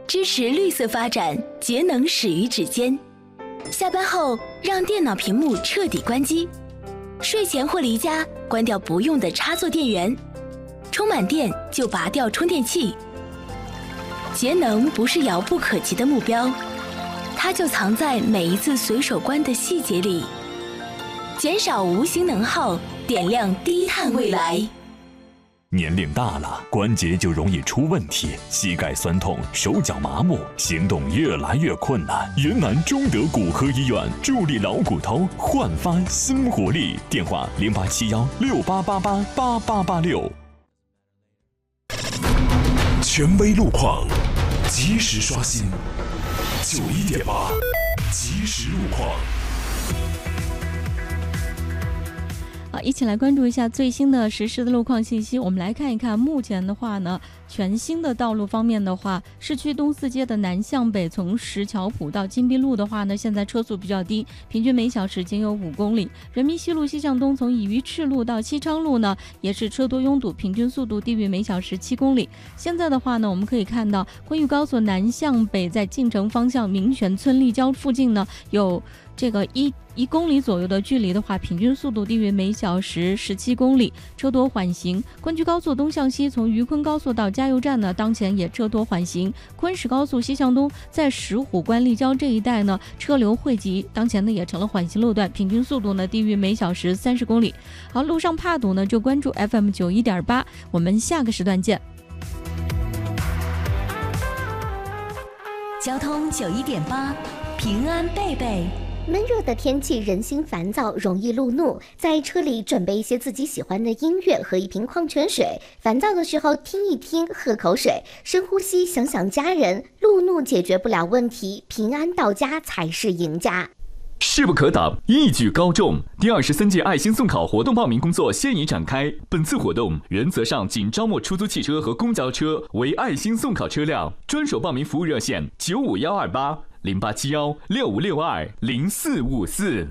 支持绿色发展，节能始于指尖。下班后让电脑屏幕彻底关机，睡前或离家关掉不用的插座电源，充满电就拔掉充电器。节能不是遥不可及的目标，它就藏在每一次随手关的细节里。减少无形能耗，点亮低碳未来。 年龄大了，关节就容易出问题，膝盖酸痛，手脚麻木，行动越来越困难。云南中德骨科医院助力老骨头，焕发新活力。电话087168888886。 权威路况，及时刷新91.8，及时路况。 好，一起来关注一下最新的实时的路况信息。我们来看一看，目前的话呢，全新的道路方面的话，市区东四街的南向北，从石桥浦到金碧路的话呢，现在车速比较低，平均每小时仅有5公里。人民西路西向东，从乙鱼赤路到西昌路呢，也是车多拥堵，平均速度低于每小时7公里。现在的话呢，我们可以看到昆玉高速南向北在晋城方向民权村立交附近呢，有这个1公里左右的距离的话，平均速度低于每小时17公里，车多缓行。昆居高速东向西，从渝昆高速到加油站呢，当前也车多缓行。昆石高速西向东，在石虎关立交这一带呢，车流汇集，当前呢也成了缓行路段，平均速度呢低于每小时30公里。好，路上怕堵呢，就关注 FM 91.8，我们下个时段见。 交通91.8，平安贝贝。 闷热的天气，人心烦躁，容易路怒。在车里准备一些自己喜欢的音乐和一瓶矿泉水。烦躁的时候听一听，喝口水，深呼吸，想想家人。路怒解决不了问题，平安到家才是赢家。 势不可挡，一举高中。第23届爱心送考活动报名工作现已展开。本次活动原则上仅招募出租汽车和公交车为爱心送考车辆。专属报名服务热线951280875620454。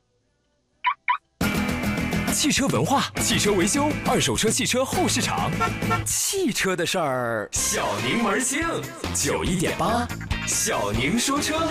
汽车文化，汽车维修，二手车汽车后市场，汽车的事儿，小宁门兴。91.8，小宁说车。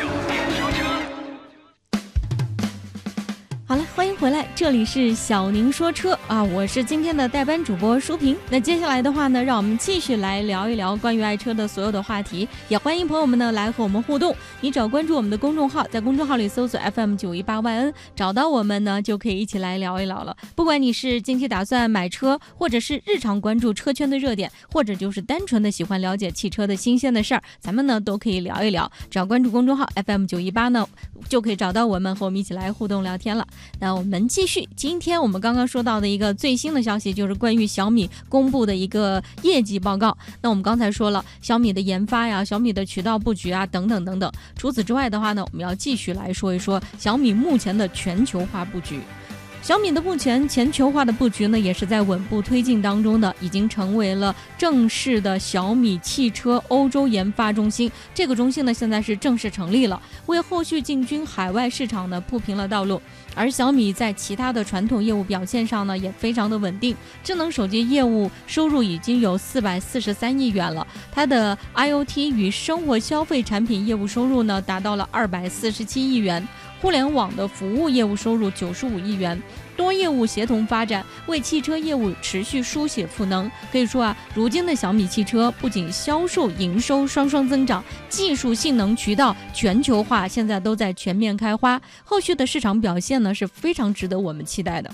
好了，欢迎回来，这里是小宁说车啊，我是今天的代班主播舒平。那接下来的话呢，让我们继续来聊一聊关于爱车的所有的话题，也欢迎朋友们呢来和我们互动。你只要关注我们的公众号，在公众号里搜索 FM918YN， 找到我们呢就可以一起来聊一聊了。不管你是近期打算买车，或者是日常关注车圈的热点，或者就是单纯的喜欢了解汽车的新鲜的事儿，咱们呢都可以聊一聊。只要关注公众号 FM918呢，就可以找到我们，和我们一起来互动聊天了。那我们继续，今天我们刚刚说到的一个最新的消息，就是关于小米公布的一个业绩报告。那我们刚才说了小米的研发呀，小米的渠道布局啊，等等等等。除此之外的话呢，我们要继续来说一说小米目前的全球化布局。小米的目前全球化的布局呢，也是在稳步推进当中的，已经成为了正式的小米汽车欧洲研发中心。这个中心呢，现在是正式成立了，为后续进军海外市场呢铺平了道路。而小米在其他的传统业务表现上呢，也非常的稳定。智能手机业务收入已经有443亿元了，它的 IoT 与生活消费产品业务收入呢，达到了247亿元。互联网的服务业务收入95亿元，多业务协同发展，为汽车业务持续书写赋能。可以说啊，如今的小米汽车不仅销售、营收双双增长，技术、性能、渠道全球化现在都在全面开花。后续的市场表现呢，是非常值得我们期待的。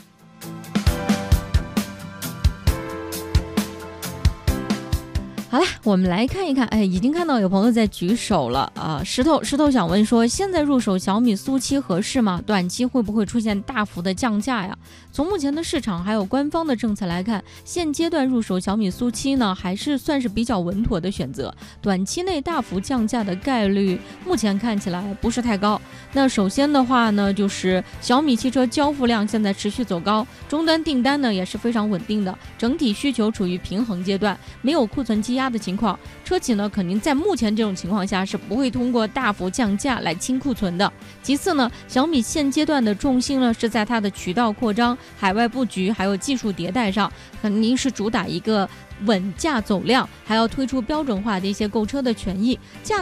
好了，我们来看一看，已经看到有朋友在举手了啊。石头想问说，现在入手小米苏7合适吗？短期会不会出现大幅的降价呀？从目前的市场还有官方的政策来看，现阶段入手小米苏7呢，还是算是比较稳妥的选择。短期内大幅降价的概率，目前看起来不是太高。那首先的话呢，就是小米汽车交付量现在持续走高，终端订单呢也是非常稳定的，整体需求处于平衡阶段，没有库存积压的情况。车企呢，肯定在目前这种情况下是不会通过大幅降价来清库存的。其次呢，小米现阶段的重心呢是在它的渠道扩张、海外布局还有技术迭代上，肯定是主打一个稳价走量，还要推出标准化的一些购车的权益，价